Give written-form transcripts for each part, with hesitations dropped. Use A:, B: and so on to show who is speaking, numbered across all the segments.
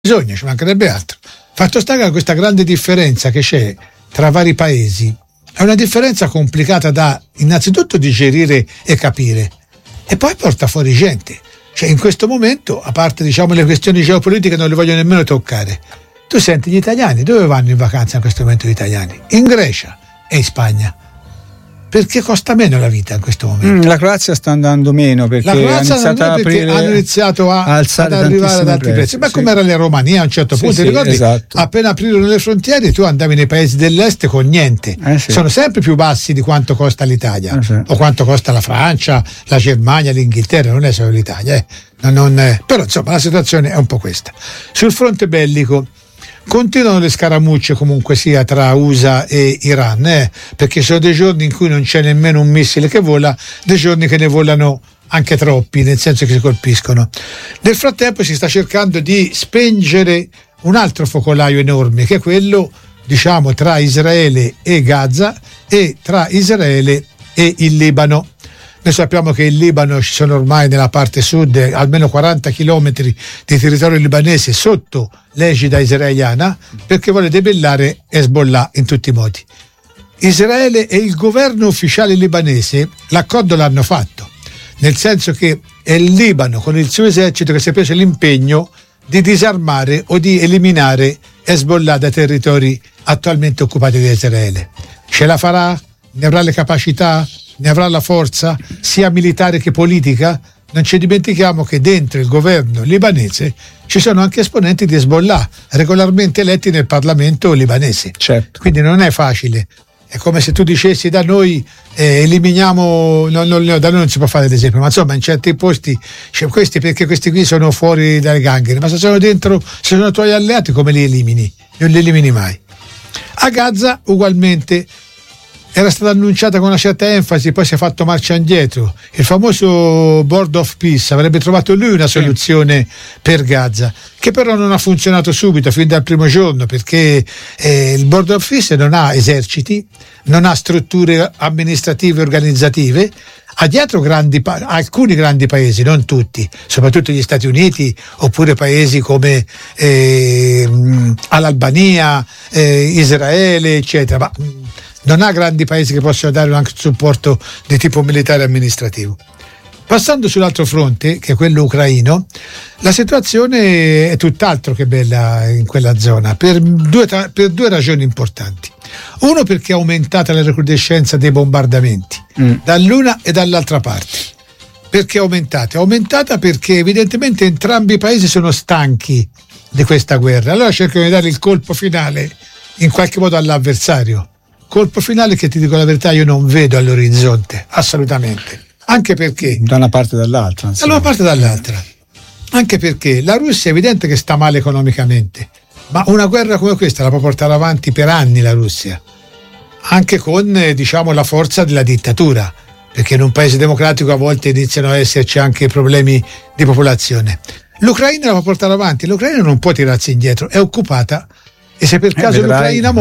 A: bisogna, ci mancherebbe altro. Fatto sta che questa grande differenza che c'è tra vari paesi è una differenza complicata da innanzitutto digerire e capire, e poi porta fuori gente. Cioè, in questo momento, a parte le questioni geopolitiche, non le voglio nemmeno toccare. Tu senti gli italiani, dove vanno in vacanza in questo momento gli italiani? In Grecia e in Spagna. Perché costa meno la vita in questo momento.
B: La Croazia sta andando meno perché hanno iniziato
A: ad arrivare ad alti prezzi. Ma come era la Romania a un certo punto, ricordi?
B: Esatto.
A: Appena aprirono le frontiere tu andavi nei paesi dell'est con niente. Sono sempre più bassi di quanto costa l'Italia o quanto costa la Francia, la Germania, l'Inghilterra, non è solo l'Italia. Però insomma la situazione è un po' questa. Sul fronte bellico continuano le scaramucce comunque sia tra USA e Iran, perché sono dei giorni in cui non c'è nemmeno un missile che vola, dei giorni che ne volano anche troppi, nel senso che si colpiscono. Nel frattempo si sta cercando di spengere un altro focolaio enorme, che è quello tra Israele e Gaza e tra Israele e il Libano. Noi sappiamo che in Libano ci sono ormai nella parte sud almeno 40 chilometri di territorio libanese sotto l'egida israeliana, perché vuole debellare Hezbollah in tutti i modi. Israele e il governo ufficiale libanese l'accordo l'hanno fatto, nel senso che è il Libano con il suo esercito che si è preso l'impegno di disarmare o di eliminare Hezbollah dai territori attualmente occupati da Israele. Ce la farà? Ne avrà le capacità? Ne avrà la forza sia militare che politica? Non ci dimentichiamo che dentro il governo libanese ci sono anche esponenti di Hezbollah regolarmente eletti nel Parlamento libanese.
B: Certo.
A: Quindi non è facile. È come se tu dicessi da noi eliminiamo, da noi non si può fare l'esempio, ma insomma in certi posti c'è questi, perché questi qui sono fuori dalle ganghere, ma se sono dentro, se sono tuoi alleati, come li elimini? Non li elimini mai. A Gaza ugualmente era stata annunciata con una certa enfasi, poi si è fatto marcia indietro. Il famoso Board of Peace avrebbe trovato lui una soluzione per Gaza, che però non ha funzionato subito, fin dal primo giorno, perché il Board of Peace non ha eserciti, non ha strutture amministrative e organizzative, ha dietro alcuni grandi paesi, non tutti, soprattutto gli Stati Uniti, oppure paesi come l'Albania, Israele, eccetera, ma non ha grandi paesi che possono dare anche supporto di tipo militare e amministrativo. Passando sull'altro fronte, che è quello ucraino, la situazione è tutt'altro che bella in quella zona per due ragioni importanti. Uno, perché è aumentata la recrudescenza dei bombardamenti dall'una e dall'altra parte. Perché è aumentata? È aumentata perché evidentemente entrambi i paesi sono stanchi di questa guerra, allora cercano di dare il colpo finale in qualche modo all'avversario. Colpo finale che, ti dico la verità, io non vedo all'orizzonte, assolutamente. Anche perché
B: da una parte o dall'altra.
A: Da una parte o dall'altra. Anche perché la Russia è evidente che sta male economicamente, ma una guerra come questa la può portare avanti per anni la Russia, anche con la forza della dittatura, perché in un paese democratico a volte iniziano a esserci anche problemi di popolazione. L'Ucraina la può portare avanti, l'Ucraina non può tirarsi indietro, è occupata, e se per caso l'Ucraina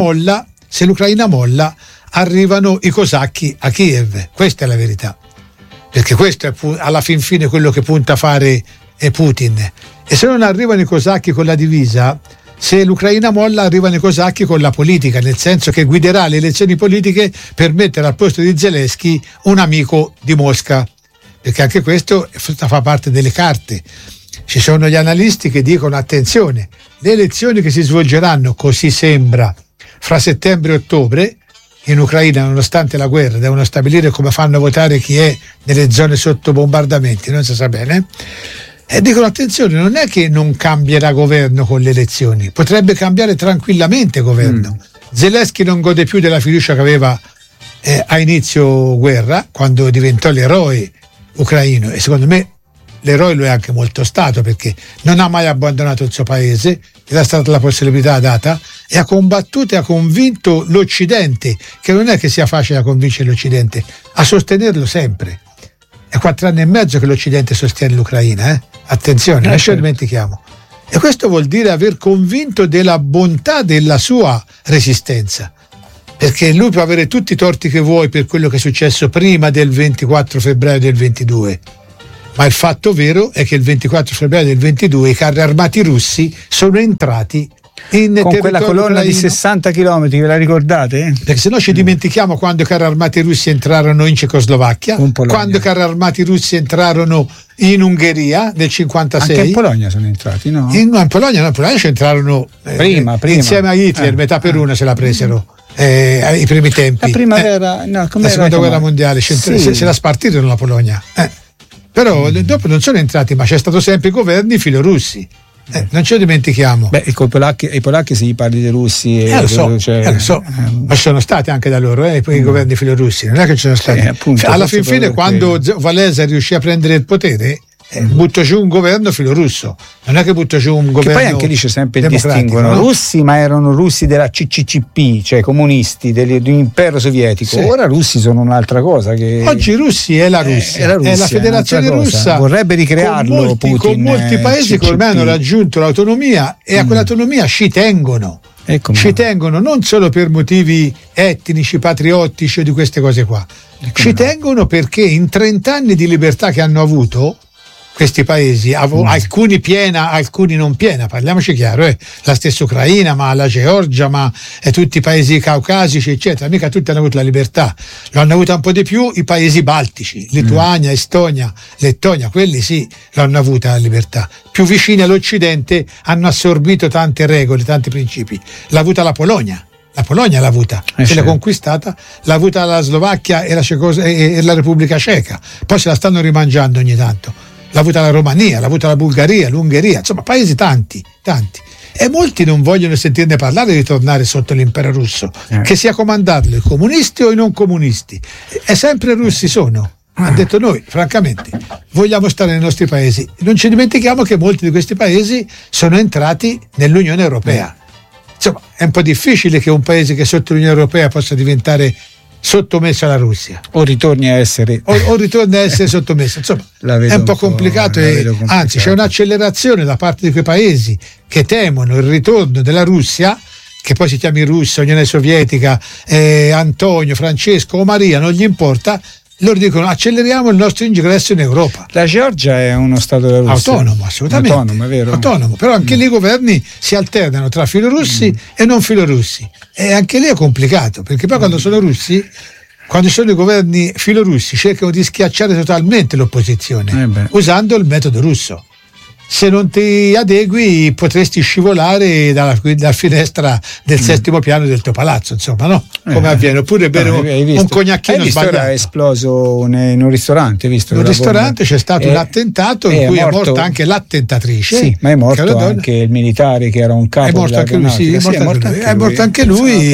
A: molla, arrivano i cosacchi a Kiev. Questa è la verità, perché questo è alla fin fine quello che punta a fare Putin. E se non arrivano i cosacchi con la divisa, se l'Ucraina molla, arrivano i cosacchi con la politica, nel senso che guiderà le elezioni politiche per mettere al posto di Zelensky un amico di Mosca, perché anche questo fa parte delle carte. Ci sono gli analisti che dicono: attenzione, le elezioni che si svolgeranno, così sembra, fra settembre e ottobre in Ucraina, nonostante la guerra, devono stabilire come fanno a votare chi è nelle zone sotto bombardamenti, non si sa bene, e dicono: attenzione, non è che non cambierà governo con le elezioni, potrebbe cambiare tranquillamente governo. Zelensky non gode più della fiducia che aveva a inizio guerra, quando diventò l'eroe ucraino, e secondo me l'eroe lo è anche molto stato, perché non ha mai abbandonato il suo paese, gli è stata la possibilità data, e ha combattuto e ha convinto l'Occidente, che non è che sia facile da convincere l'Occidente, a sostenerlo sempre. È 4 anni e mezzo che l'Occidente sostiene l'Ucraina, attenzione, non ce lo dimentichiamo. E questo vuol dire aver convinto della bontà della sua resistenza, perché lui può avere tutti i torti che vuoi per quello che è successo prima del 24 febbraio del 22, ma il fatto vero è che il 24 febbraio del 22 i carri armati russi sono entrati
B: con quella colonna ucraino di 60 km, ve la ricordate?
A: Perché se no ci dimentichiamo quando i carri armati russi entrarono in Cecoslovacchia, quando i carri armati russi entrarono in Ungheria nel 56.
B: Anche in Polonia sono entrati, no?
A: In Polonia ci entrarono
B: prima.
A: Insieme a Hitler, metà per una se la presero. Ai primi tempi.
B: La primavera,
A: la seconda guerra mondiale, se la spartirono la Polonia. Però dopo non sono entrati, ma c'è stato sempre i governi filorussi. Non ce lo dimentichiamo.
B: I polacchi se gli parli dei russi
A: lo so, ma ci sono stati anche da loro i governi filorussi, non è che ci sono stati appunto, alla fine quando Walesa riuscì a prendere il potere butto giù un governo filorusso, non è che butto giù un governo.
B: Che poi anche lì c'è sempre il distinguono, no? Russi, ma erano russi della CCCP, cioè comunisti dell'impero sovietico. Ora russi sono un'altra cosa.
A: Oggi russi è la Russia, è la federazione russa.
B: Vorrebbe ricrearlo Putin,
A: con molti paesi che ormai hanno raggiunto l'autonomia e a quell'autonomia ci tengono. Ci tengono non solo per motivi etnici, patriottici o di queste cose qua. Ci tengono perché in 30 anni di libertà che hanno avuto questi paesi, alcuni piena, alcuni non piena, parliamoci chiaro, la stessa Ucraina, ma la Georgia, ma tutti i paesi caucasici, eccetera, mica tutti hanno avuto la libertà, lo hanno avuta un po' di più i paesi baltici, Lituania, Estonia, Lettonia, quelli sì, l'hanno avuta la libertà, più vicini all'Occidente hanno assorbito tante regole, tanti principi, l'ha avuta la Polonia l'ha avuta, se l'ha conquistata, l'ha avuta la Slovacchia e la Repubblica Ceca, poi se la stanno rimangiando ogni tanto. L'ha avuta la Romania, l'ha avuta la Bulgaria, l'Ungheria, insomma paesi tanti. E molti non vogliono sentirne parlare di tornare sotto l'impero russo, che sia comandarlo i comunisti o i non comunisti. E sempre russi sono. Ha detto noi, francamente, vogliamo stare nei nostri paesi. Non ci dimentichiamo che molti di questi paesi sono entrati nell'Unione Europea. Insomma, è un po' difficile che un paese che è sotto l'Unione Europea possa diventare sottomesso alla Russia
B: o ritorni a essere
A: sottomesso, insomma è un po' complicato anzi c'è un'accelerazione da parte di quei paesi che temono il ritorno della Russia, che poi si chiami Russia, Unione Sovietica, Antonio, Francesco o Maria, non gli importa, loro dicono acceleriamo il nostro ingresso in Europa.
B: La Georgia è uno stato della Russia
A: autonomo, assolutamente
B: autonomo, è vero?
A: Autonomo, però anche lì i governi si alternano tra filorussi e non filorussi, e anche lì è complicato, perché poi quando sono russi, quando sono i governi filorussi, cercano di schiacciare totalmente l'opposizione usando il metodo russo. Se non ti adegui potresti scivolare dalla finestra del settimo piano del tuo palazzo, insomma, no? Come avviene, oppure bere un cognacchino sbagliato.
B: Era esploso in un ristorante, visto?
A: In un ristorante c'è stato un attentato in cui è morta anche l'attentatrice.
B: Sì, ma è morto anche il militare che era un capo.
A: È morto anche lui, è morto anche lui.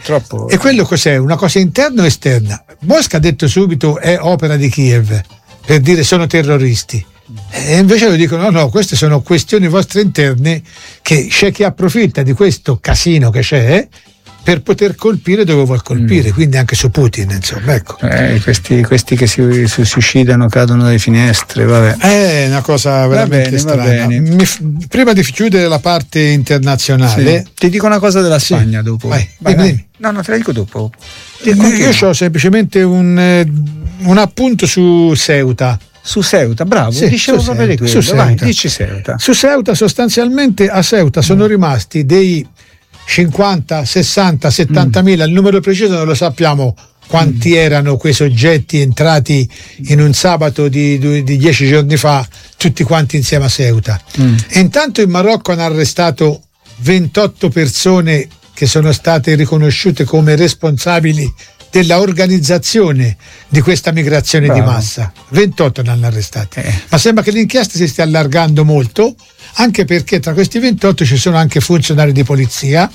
A: E quello cos'è? Una cosa interna o esterna? Mosca ha detto subito è opera di Kiev, per dire sono terroristi. E invece lo dicono no, queste sono questioni vostre interne, che c'è chi approfitta di questo casino che c'è per poter colpire dove vuol colpire, quindi anche su Putin, insomma, ecco.
B: Questi che si suicidano, cadono dalle finestre, vabbè.
A: È una cosa veramente strana. Prima di chiudere la parte internazionale,
B: ti dico una cosa della Spagna dopo. Vai. No, te la dico dopo.
A: Io ho semplicemente un appunto su Ceuta.
B: Su Ceuta, bravo, dicevo proprio di quello. Vai, dici Ceuta.
A: Su Ceuta, sostanzialmente a Ceuta sono rimasti dei 50, 60, 70 mila, il numero preciso non lo sappiamo quanti erano quei soggetti entrati in un sabato di 10 giorni fa, tutti quanti insieme a Ceuta. E intanto in Marocco hanno arrestato 28 persone che sono state riconosciute come responsabili della organizzazione di questa migrazione di massa. 28 ne hanno arrestati, ma sembra che l'inchiesta si stia allargando molto, anche perché tra questi 28 ci sono anche funzionari di polizia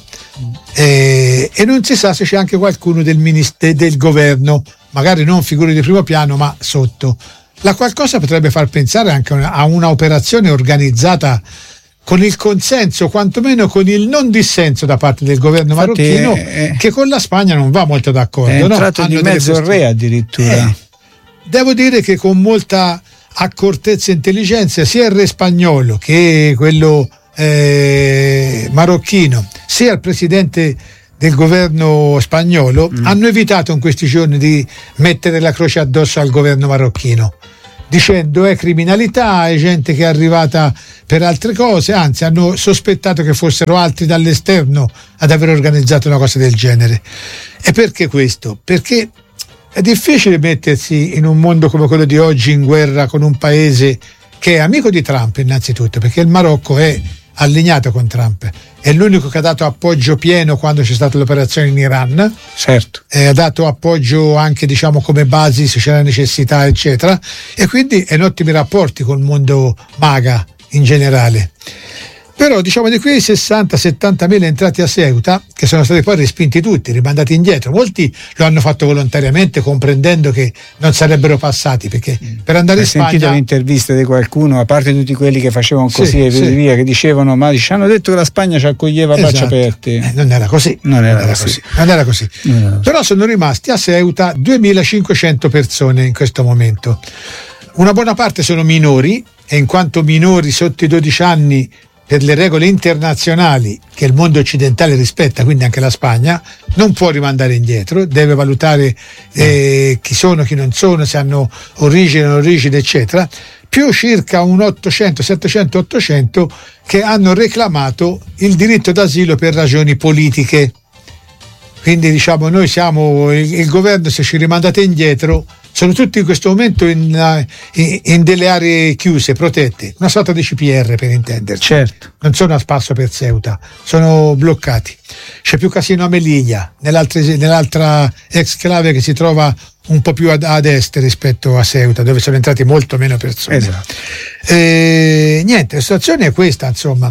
A: e non si sa se c'è anche qualcuno del governo, magari non figure di primo piano ma sotto. La qualcosa potrebbe far pensare anche a una operazione organizzata con il consenso, quantomeno con il non dissenso da parte del governo marocchino, che con la Spagna non va molto d'accordo.
B: È entrato di mezzo il re addirittura.
A: Devo dire che con molta accortezza e intelligenza sia il re spagnolo che quello marocchino, sia il presidente del governo spagnolo hanno evitato in questi giorni di mettere la croce addosso al governo marocchino, dicendo è criminalità, è gente che è arrivata per altre cose, anzi hanno sospettato che fossero altri dall'esterno ad aver organizzato una cosa del genere. E perché questo? Perché è difficile mettersi in un mondo come quello di oggi in guerra con un paese che è amico di Trump innanzitutto, perché il Marocco è allineato con Trump, è l'unico che ha dato appoggio pieno quando c'è stata l'operazione in Iran,
B: certo,
A: ha dato appoggio anche come basi se c'è la necessità eccetera, e quindi è in ottimi rapporti col mondo MAGA in generale. Però di quei 60-70 mila entrati a Ceuta, che sono stati poi respinti tutti, rimandati indietro, molti lo hanno fatto volontariamente comprendendo che non sarebbero passati, perché per andare in Spagna...
B: Hai sentito le interviste di qualcuno, a parte tutti quelli che facevano così e via, che dicevano hanno detto che la Spagna ci accoglieva a braccia aperte.
A: Non era così. Non era così. Però sono rimasti a Ceuta 2500 persone in questo momento. Una buona parte sono minori, e in quanto minori sotto i 12 anni, per le regole internazionali che il mondo occidentale rispetta, quindi anche la Spagna, non può rimandare indietro, deve valutare chi sono, chi non sono, se hanno origine, non origine, eccetera, più circa un 800, 700, 800 che hanno reclamato il diritto d'asilo per ragioni politiche. Quindi noi siamo, il governo, se ci rimandate indietro, sono tutti in questo momento in delle aree chiuse, protette, una sorta di CPR per intenderci.
B: Certo.
A: Non sono a spasso per Ceuta, sono bloccati. C'è più casino a Melilla, nell'altra exclave che si trova un po' più ad est rispetto a Ceuta, dove sono entrati molto meno persone.
B: Esatto.
A: Niente, la situazione è questa, insomma.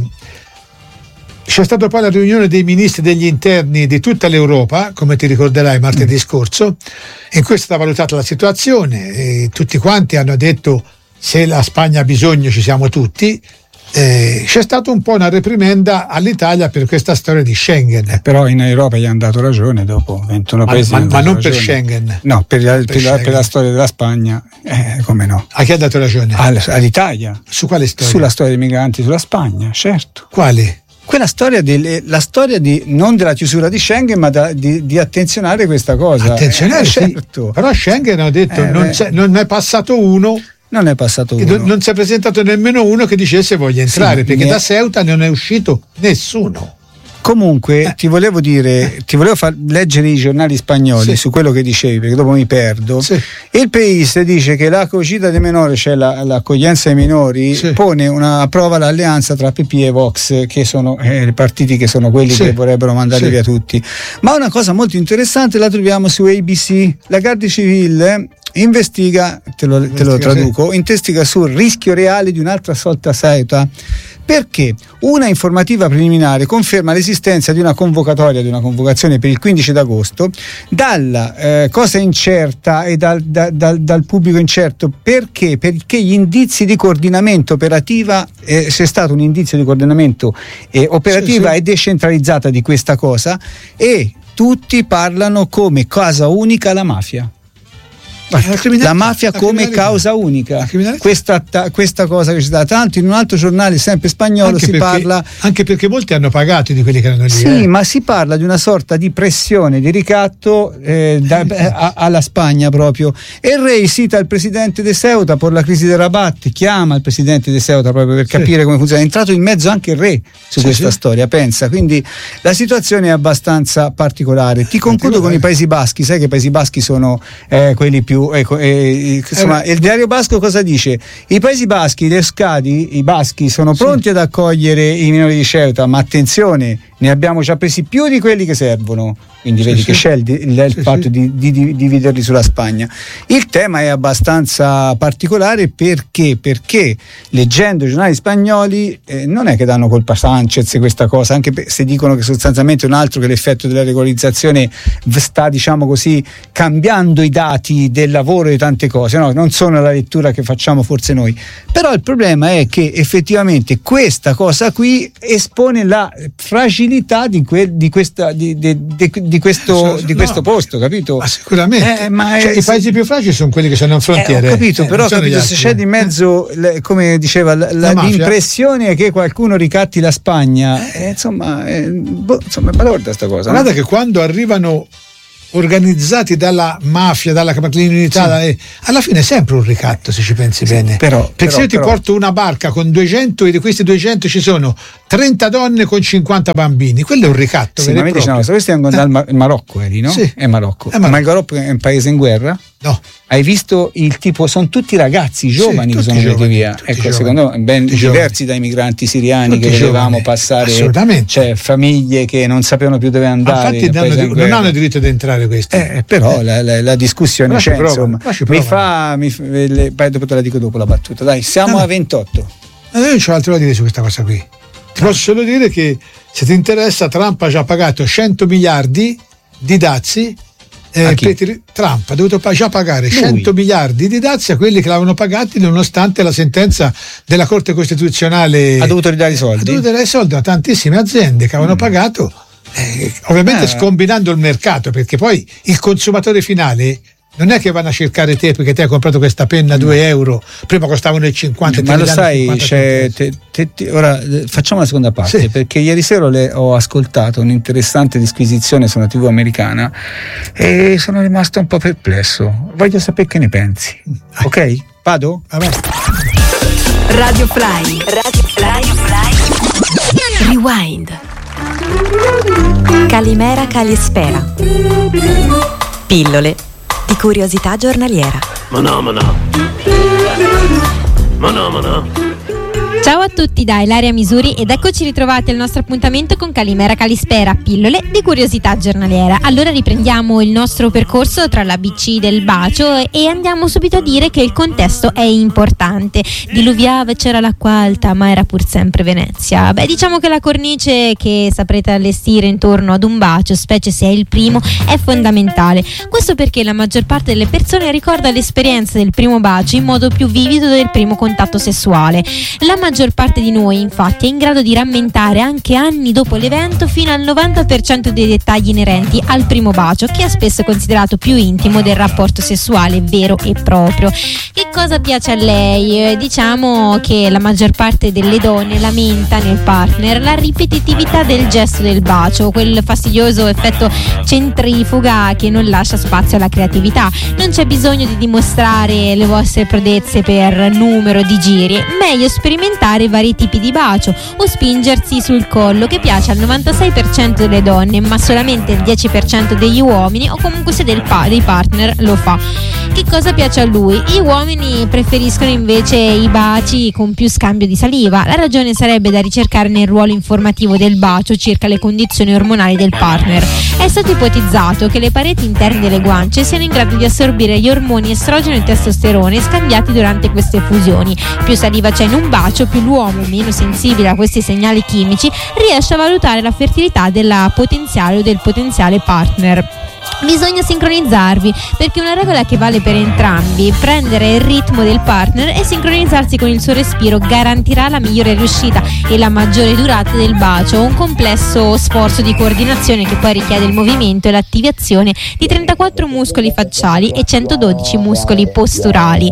A: C'è stata poi la riunione dei ministri degli interni di tutta l'Europa, come ti ricorderai martedì scorso, in cui è stata valutata la situazione e tutti quanti hanno detto se la Spagna ha bisogno ci siamo tutti. C'è stata un po' una reprimenda all'Italia per questa storia di Schengen.
B: Però in Europa gli hanno dato ragione dopo 21 paesi.
A: Ma non
B: ragione.
A: Per Schengen.
B: No, per la storia della Spagna, come no?
A: A chi ha dato ragione?
B: All'Italia.
A: Su quale storia?
B: Sulla storia dei migranti, sulla Spagna, certo.
A: Quale?
B: Quella storia la storia non della chiusura di Schengen, ma di attenzionare questa cosa.
A: Attenzionare,
B: certo.
A: Sì. Però Schengen ha detto non è passato uno.
B: Non è passato uno.
A: Non si è presentato nemmeno uno che dicesse voglio entrare, perché da Ceuta non è uscito nessuno.
B: Comunque ti volevo far leggere i giornali spagnoli su quello che dicevi, perché dopo mi perdo. Il País dice che l'accoglienza dei minori, cioè l'accoglienza ai minori, approva l'alleanza tra PP e Vox, che sono i partiti che sono quelli che vorrebbero mandare via tutti. Ma una cosa molto interessante la troviamo su ABC. La Guardia Civile investiga, te lo traduco, investiga sul rischio reale di un'altra assalto a Ceuta, perché una informativa preliminare conferma l'esistenza di una convocazione per il 15 d'agosto dalla cosa incerta e dal pubblico incerto. Perché gli indizi di coordinamento operativa c'è stato un indizio di coordinamento operativa e decentralizzata di questa cosa, e tutti parlano come cosa unica la mafia. La mafia come causa unica, questa cosa che c'è stata tanto in un altro giornale sempre spagnolo parla,
A: anche perché molti hanno pagato di quelli che erano lì,
B: ma si parla di una sorta di pressione, di ricatto alla Spagna proprio, e il Rey cita il presidente de Ceuta per la crisi del Rabat, chiama il presidente de Ceuta proprio per capire come funziona, è entrato in mezzo anche il Re su questa storia, pensa, quindi la situazione è abbastanza particolare. Ti concludo con i Paesi Baschi. Sai che i Paesi Baschi sono quelli più insomma, il diario basco cosa dice? I Paesi Baschi, i baschi sono pronti ad accogliere i minori di Ceuta, ma attenzione, ne abbiamo già presi più di quelli che servono, quindi vedi che c'è il fatto di dividerli sulla Spagna. Il tema è abbastanza particolare perché leggendo i giornali spagnoli non è che danno colpa a Sanchez questa cosa, anche se dicono che sostanzialmente è un altro che l'effetto della regolarizzazione sta, diciamo così, cambiando i dati del lavoro e di tante cose, no? Non sono la lettura che facciamo forse noi, però il problema è che effettivamente questa cosa qui espone la fragilità di questo posto, capito?
A: Ma sicuramente i paesi più fragili sono quelli che sono in frontiere,
B: ho capito, però se c'è di mezzo come diceva l'impressione che qualcuno ricatti la Spagna, insomma è balorda sta cosa.
A: Guarda che quando arrivano organizzati dalla mafia, dalla criminalità, alla fine è sempre un ricatto, se ci pensi bene. Perché se io ti porto una barca con 200 e di questi 200 ci sono 30 donne con 50 bambini, quello è un ricatto.
B: Sì, ma mi diciamo, questi vengono dal Marocco, no?
A: Sì.
B: È Marocco. Ma il Marocco è un paese in guerra?
A: No.
B: Hai visto il tipo? Sono tutti ragazzi giovani che sono venuti via. Ecco, secondo me ben diversi dai migranti siriani che vedevamo passare.
A: Assolutamente.
B: Cioè famiglie che non sapevano più dove andare.
A: Infatti non hanno diritto di entrare questi.
B: Però la discussione c'è, insomma. Dopo te la dico dopo la battuta. Dai, siamo a 28.
A: Io non c'ho altro da dire su questa cosa qui. Ti posso solo dire che se ti interessa, Trump ha già pagato 100 miliardi di dazi. Trump ha dovuto già pagare 100 miliardi di dazi a quelli che l'avevano pagati, nonostante la sentenza della Corte Costituzionale.
B: Ha dovuto ridare i soldi?
A: Ha dovuto dare i soldi a tantissime aziende che avevano pagato, ovviamente scombinando il mercato, perché poi il consumatore finale non è che vanno a cercare te perché te hai comprato questa penna a 2 euro, prima costavano il 50.
B: Ma lo sai, ora facciamo la seconda parte, perché ieri sera ho ascoltato un'interessante disquisizione su una TV americana e sono rimasto un po' perplesso. Voglio sapere che ne pensi. Ok? Vado?
A: Vabbè.
C: Radio Fly. Rewind. Calimera Calispera. Pillole di curiosità giornaliera.
D: Ciao a tutti da Ilaria Misuri ed eccoci ritrovati al nostro appuntamento con Calimera Calispera, pillole di curiosità giornaliera. Allora riprendiamo il nostro percorso tra l'ABC del bacio e andiamo subito a dire che il contesto è importante. Diluviava e c'era l'acqua alta, ma era pur sempre Venezia. Diciamo che la cornice che saprete allestire intorno ad un bacio, specie se è il primo, è fondamentale. Questo perché la maggior parte delle persone ricorda l'esperienza del primo bacio in modo più vivido del primo contatto sessuale. La maggior parte di noi, infatti, è in grado di rammentare anche anni dopo l'evento fino al 90% dei dettagli inerenti al primo bacio, che è spesso considerato più intimo del rapporto sessuale vero e proprio. Che cosa piace a lei? Diciamo che la maggior parte delle donne lamenta nel partner la ripetitività del gesto del bacio, quel fastidioso effetto centrifuga che non lascia spazio alla creatività. Non c'è bisogno di dimostrare le vostre prodezze per numero di giri, meglio sperimentare vari tipi di bacio o spingersi sul collo, che piace al 96% delle donne ma solamente il 10% degli uomini, o comunque se dei partner lo fa. Che cosa piace a lui? Gli uomini preferiscono invece i baci con più scambio di saliva. La ragione sarebbe da ricercare nel ruolo informativo del bacio circa le condizioni ormonali del partner. È stato ipotizzato che le pareti interne delle guance siano in grado di assorbire gli ormoni estrogeno e testosterone scambiati durante queste fusioni. Più saliva c'è in un bacio, più l'uomo, meno sensibile a questi segnali chimici, riesce a valutare la fertilità della potenziale o del potenziale partner. Bisogna sincronizzarvi, perché una regola che vale per entrambi: prendere il ritmo del partner e sincronizzarsi con il suo respiro garantirà la migliore riuscita e la maggiore durata del bacio, un complesso sforzo di coordinazione che poi richiede il movimento e l'attivazione di 34 muscoli facciali e 112 muscoli posturali.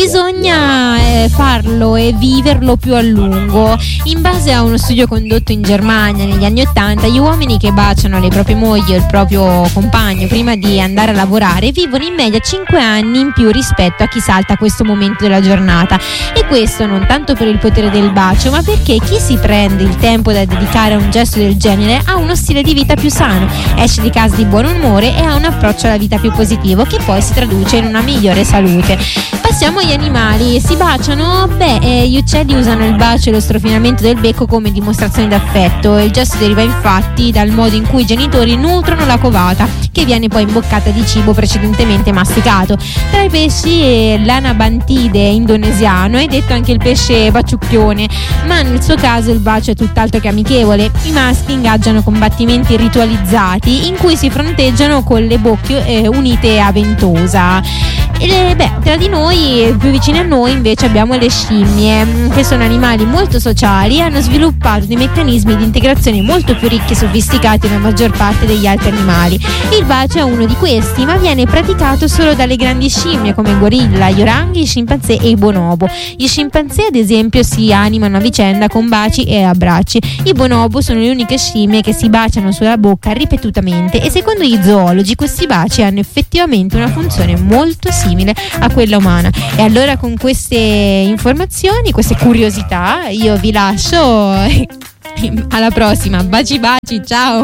D: Bisogna farlo e viverlo più a lungo. In base a uno studio condotto in Germania negli anni 80, gli uomini che baciano le proprie mogli o il proprio compagno prima di andare a lavorare vivono in media 5 anni in più rispetto a chi salta questo momento della giornata, e questo non tanto per il potere del bacio, ma perché chi si prende il tempo da dedicare a un gesto del genere ha uno stile di vita più sano, esce di casa di buon umore e ha un approccio alla vita più positivo, che poi si traduce in una migliore salute. Passiamo agli animali. Si baciano? Gli uccelli usano il bacio e lo strofinamento del becco come dimostrazione d'affetto. Il gesto deriva infatti dal modo in cui i genitori nutrono la covata, che viene poi imboccata di cibo precedentemente masticato. Tra i pesci l'anabantide indonesiano è detto anche il pesce baciucchione, ma nel suo caso il bacio è tutt'altro che amichevole. I maschi ingaggiano combattimenti ritualizzati in cui si fronteggiano con le bocche unite a ventosa. Tra di noi Poi più vicine a noi invece abbiamo le scimmie, che sono animali molto sociali e hanno sviluppato dei meccanismi di integrazione molto più ricchi e sofisticati della maggior parte degli altri animali. Il bacio è uno di questi, ma viene praticato solo dalle grandi scimmie come il gorilla, gli oranghi, i scimpanzé e i bonobo. Gli scimpanzé ad esempio si animano a vicenda con baci e abbracci. I bonobo sono le uniche scimmie che si baciano sulla bocca ripetutamente, e secondo gli zoologi questi baci hanno effettivamente una funzione molto simile a quella umana. E allora con queste informazioni, queste curiosità, io vi lascio. Alla prossima, baci baci, ciao.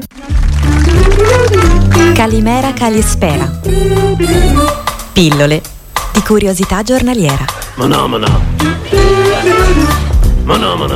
C: Calimera Calispera. Pillole di curiosità giornaliera.
E: Manomana.